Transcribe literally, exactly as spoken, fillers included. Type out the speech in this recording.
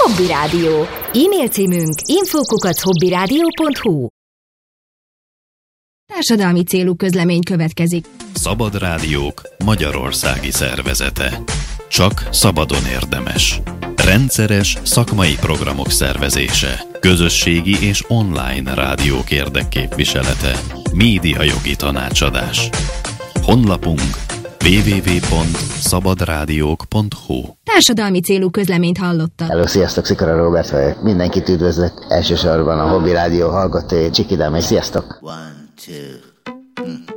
Hobby Rádió. E-mail címünk info kukac hobbyradio pont hu. Társadalmi célú közlemény következik. Szabad Rádiók Magyarországi Szervezete. Csak szabadon érdemes. Rendszeres szakmai programok szervezése. Közösségi és online rádiók érdekképviselete. Médiajogi tanácsadás. Honlapunk double-u double-u double-u pont szabadrádiók pont hu. Társadalmi célú közleményt hallottak. Hello, sziasztok, Szikora Róbert vagyok. Mindenkit üdvözlök, elsősorban a Hobby Rádió hallgatói. Csikidám, és sziasztok! One, two.